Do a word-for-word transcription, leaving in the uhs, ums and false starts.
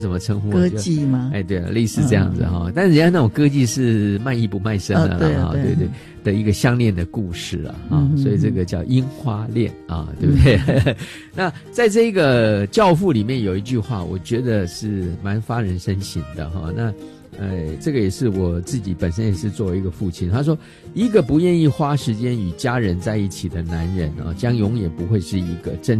怎么称呼？ 歌妓吗？ 哎，对了，类似这样子哈、嗯。但是人家那种歌妓是卖艺不卖身的啦，哈、哦，对 对, 对的一个相恋的故事了啊、嗯，所以这个叫樱花恋啊，对不对？嗯、那在这个《教父》里面有一句话，我觉得是蛮发人深省的哈。那呃，这个也是我自己本身也是作为一个父亲，他说，一个不愿意花时间与家人在一起的男人啊，将永远不会是一个真